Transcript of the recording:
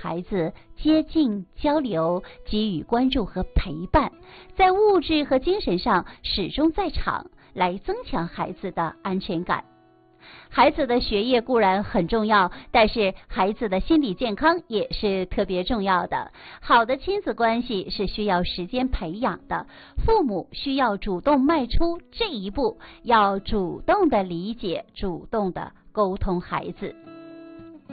孩子接近、交流，给予关注和陪伴，在物质和精神上始终在场，来增强孩子的安全感。孩子的学业固然很重要，但是孩子的心理健康也是特别重要的。好的亲子关系是需要时间培养的，父母需要主动迈出这一步，要主动的理解，主动的沟通孩子。